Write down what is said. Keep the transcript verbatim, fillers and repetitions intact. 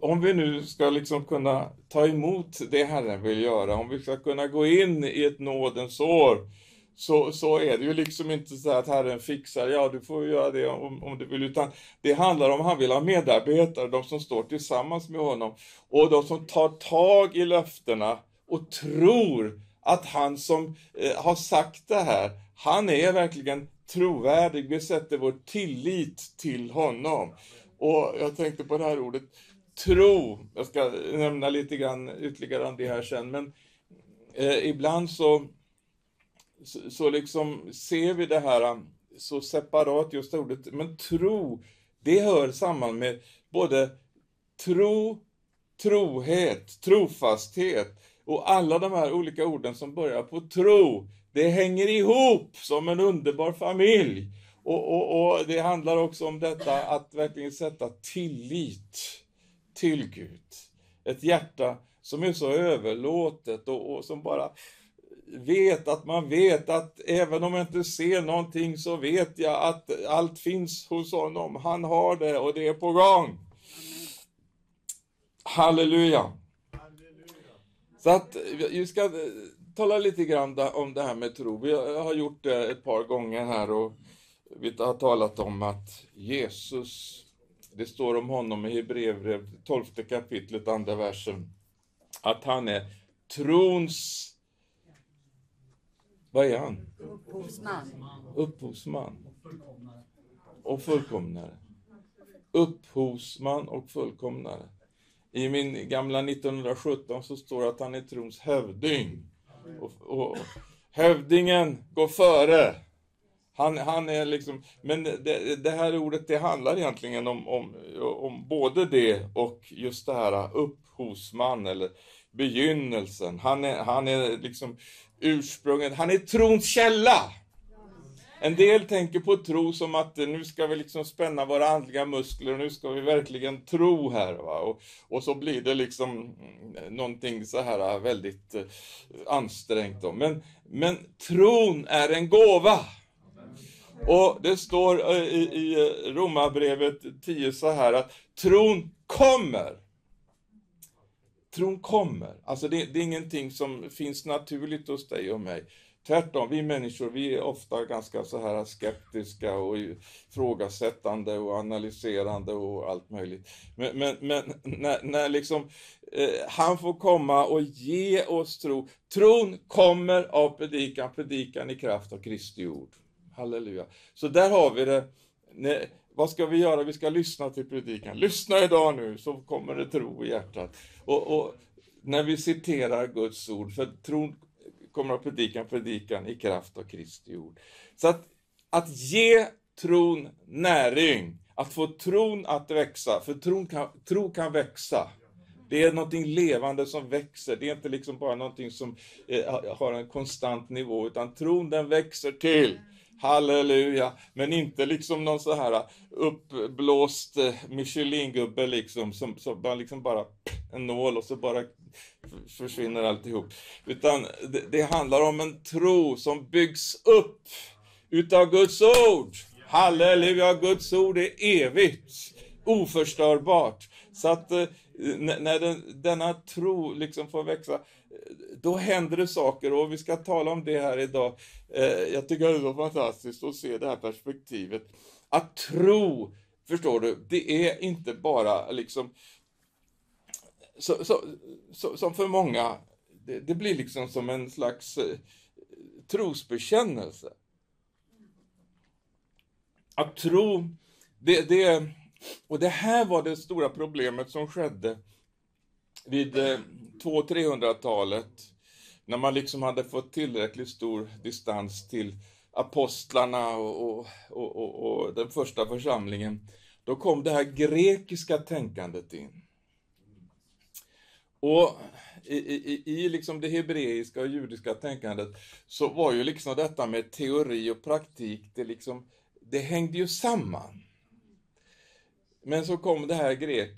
om vi nu ska liksom kunna ta emot det Herren vill göra, om vi ska kunna gå in i ett nådens år, så, så är det ju liksom inte så att Herren fixar, ja du får göra det om, om du vill, utan det handlar om han vill ha medarbetare, de som står tillsammans med honom och de som tar tag i löftena och tror att han som eh, har sagt det här, han är verkligen trovärdig, vi sätter vår tillit till honom. Och jag tänkte på det här ordet tro, jag ska nämna lite grann ytterligare om det här sen, men eh, ibland så, så så liksom ser vi det här så separat just ordet, men tro, det hör samman med både tro, trohet, trofasthet och alla de här olika orden som börjar på tro. Det hänger ihop som en underbar familj. Och, och, och det handlar också om detta att verkligen sätta tillit till Gud. Ett hjärta som är så överlåtet och, och som bara vet att man vet att även om jag inte ser någonting så vet jag att allt finns hos honom. Han har det och det är på gång. Halleluja. Så att vi ska tala lite grann om det här med tro. Vi har gjort det ett par gånger här och vi har talat om att Jesus, det står om honom i Hebreerbrevet tolfte kapitlet andra versen, att han är trons, vad är han? Upphovsman. Upphovsman och fullkomnare. Upphovsman och fullkomnare. I min gamla nittonhundrasjutton så står det att han är trons hövding. Och, och hövdingen går före. Han, han är liksom, men det, det här ordet det handlar egentligen om, om, om både det och just det här upphovsman eller begynnelsen. Han är, han är liksom ursprunget, han är trons källa. En del tänker på tro som att nu ska vi liksom spänna våra andliga muskler och nu ska vi verkligen tro här. Va? Och, och så blir det liksom någonting så här väldigt eh, ansträngt. Då. Men, men tron är en gåva. Och det står eh, i, i Romarbrevet tio så här att tron kommer. Tron kommer. Alltså det, det är ingenting som finns naturligt hos dig och mig. Tvärtom, vi människor, vi är ofta ganska så här skeptiska och ifrågasättande och analyserande och allt möjligt. Men, men, men när, när liksom eh, han får komma och ge oss tro. Tron kommer av predikan, predikan i kraft av Kristi ord. Halleluja. Så där har vi det. Nej, vad ska vi göra? Vi ska lyssna till predikan. Lyssna idag nu så kommer det tro i hjärtat. Och, och när vi citerar Guds ord, för tron kommer att predikan, predikan i kraft av Kristi ord. Så att, att ge tron näring, att få tron att växa, för tron kan, tro kan växa. Det är någonting levande som växer, det är inte liksom bara någonting som eh, har en konstant nivå, utan tron den växer till. Halleluja, men inte liksom någon så här uppblåst Michelin-gubbe liksom, som, som bara, liksom bara en nål och så bara försvinner alltihop. Utan det, det handlar om en tro som byggs upp utav Guds ord. Halleluja, Guds ord är evigt, oförstörbart. Så att när den, denna tro liksom får växa, då händer det saker och vi ska tala om det här idag. Jag tycker det är så fantastiskt att se det här perspektivet. Att tro, förstår du, det är inte bara liksom så, så, så, som för många, det, det blir liksom som en slags eh, trosbekännelse. Att tro, det, det, och det här var det stora problemet som skedde vid eh, två- och trehundratalet, när man liksom hade fått tillräckligt stor distans till apostlarna och, och, och, och, och den första församlingen. Då kom det här grekiska tänkandet in. Och i, i, i liksom det hebreiska och judiska tänkandet så var ju liksom detta med teori och praktik, det, liksom, det hängde ju samman. Men så kom det här grek